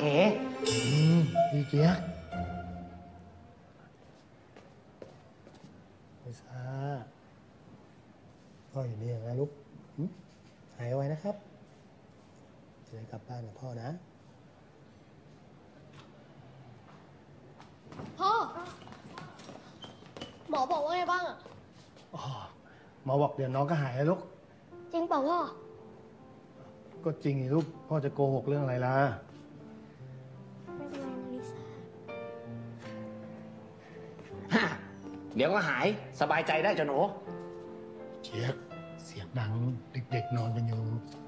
เอ๋พี่เจี๊ยกลิซ่าพ่ออยู่นี่นะลูกหายไวนะครับจะได้กลับบ้านกับพ่อนะพ่อ หมอบอกว่าไงบ้างอะอ๋อหมอบอกเดี๋ยวน้องก็หายแล้วลูกจริงเปล่าพ่อก็จริงนี่ลูก พ่อจะโกหกเรื่องอะไรล่ะไม่เป็นไรนะลิซ่าเดี๋ยวก็หายสบายใจได้จ้ะหนูเจี๊ยกเสียงดังเด็กๆนอนกันอยู่